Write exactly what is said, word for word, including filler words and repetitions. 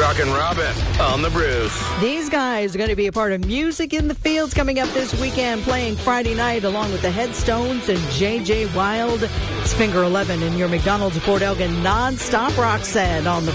Brock and Robin on the Bruce. These guys are going to be a part of Music in the Fields coming up this weekend, playing Friday night along with the Headstones and J J Wild. It's Finger eleven in your McDonald's Port Elgin non-stop rock set on the